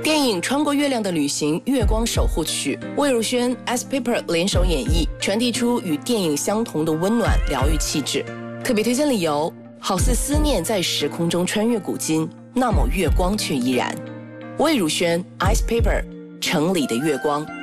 电影《穿过月亮的旅行》月光守护曲，魏如萱、Ice Paper 联手演绎，传递出与电影相同的温暖疗愈气质。特别推荐理由：好似思念在时空中穿越古今，那么月光却依然。魏如萱、Ice Paper 城里的月光。